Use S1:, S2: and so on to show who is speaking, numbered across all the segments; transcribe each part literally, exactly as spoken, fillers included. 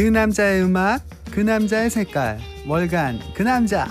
S1: 그 남자의 음악, 그 남자의 색깔, 월간 그 남자.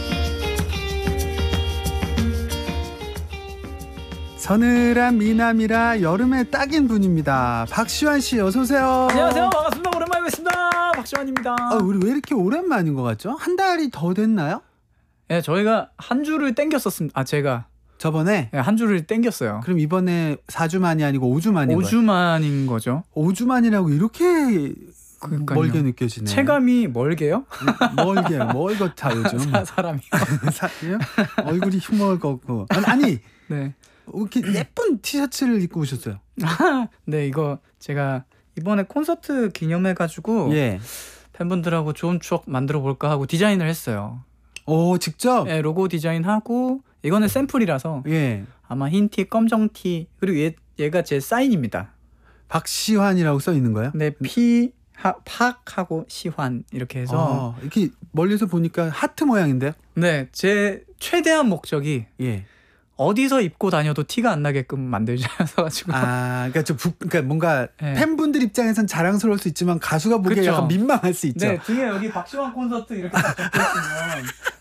S1: 서늘한 미남이라 여름에 딱인 분입니다. 박시환 씨, 어서 오세요.
S2: 안녕하세요. 반갑습니다. 오랜만에 뵙습니다. 박시환입니다.
S1: 아, 우리 왜 이렇게 오랜만인 것 같죠? 한 달이 더 됐나요?
S2: 네, 저희가 한 주를 땡겼었습니다. 아, 제가
S1: 저번에?
S2: 네, 한 주를 땡겼어요.
S1: 그럼 이번에 사 주 만이 아니고 오 주 만인
S2: 오
S1: 거예요?
S2: 주 만인 거죠.
S1: 오 주 만이라고 이렇게
S2: 그러니까요.
S1: 멀게 느껴지네.
S2: 체감이 멀게요?
S1: 멀게, 멀겋다 요즘.
S2: 사, 사람이.
S1: 사, 얼굴이 흉멀겋고. 아니, 아니
S2: 네.
S1: 이렇게 예쁜 티셔츠를 입고 오셨어요.
S2: 네, 이거 제가 이번에 콘서트 기념해가지고
S1: 예.
S2: 팬분들하고 좋은 추억 만들어 볼까 하고 디자인을 했어요.
S1: 오, 직접?
S2: 네, 로고 디자인하고 이거는 샘플이라서
S1: 예.
S2: 아마 흰 티, 검정 티 그리고 얘, 얘가 제 사인입니다.
S1: 박시환이라고 써 있는 거예요?
S2: 네, 피, 하, 팍하고 시환 이렇게 해서
S1: 아, 이렇게 멀리서 보니까 하트 모양인데요?
S2: 네, 제 최대한 목적이
S1: 예.
S2: 어디서 입고 다녀도 티가 안 나게끔 만들자서 가지고.
S1: 아, 그러니까 좀 부, 그러니까 뭔가
S2: 네.
S1: 팬분들 입장에선 자랑스러울 수 있지만 가수가 보기에
S2: 그쵸.
S1: 약간 민망할 수 있죠.
S2: 네, 등에 여기 박시환 콘서트 이렇게 적혀 있으면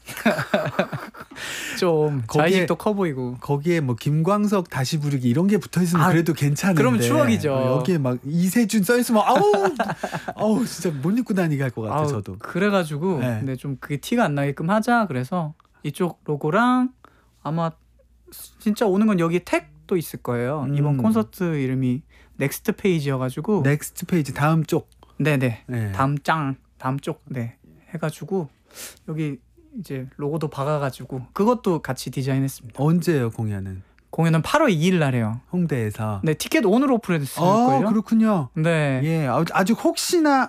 S2: 좀
S1: 거기에-
S2: 자의식도 커 보이고.
S1: 거기에 뭐 김광석 다시 부르기 이런 게 붙어 있으면
S2: 아,
S1: 그래도 괜찮은데.
S2: 그러면 추억이죠.
S1: 어, 여기에 막 이세준 써 있으면 아우, 아우 진짜 못 입고 다니게 할 것 같아.
S2: 아우,
S1: 저도.
S2: 그래가지고
S1: 네.
S2: 근데 좀 그게 티가 안 나게끔 하자. 그래서 이쪽 로고랑 아마 진짜 오는 건 여기 택도 있을 거예요.
S1: 음.
S2: 이번 콘서트 이름이 넥스트 페이지여가지고.
S1: 넥스트 페이지 다음 쪽.
S2: 네네.
S1: 네.
S2: 다음 장 다음 쪽 네 해가지고 여기 이제 로고도 박아가지고 그것도 같이 디자인했습니다.
S1: 언제예요 공연은?
S2: 공연은 팔월 이일 날에요.
S1: 홍대에서.
S2: 네, 티켓 오늘 오픈했을
S1: 아,
S2: 걸요.
S1: 그렇군요.
S2: 네.
S1: 예, 아, 아직 혹시나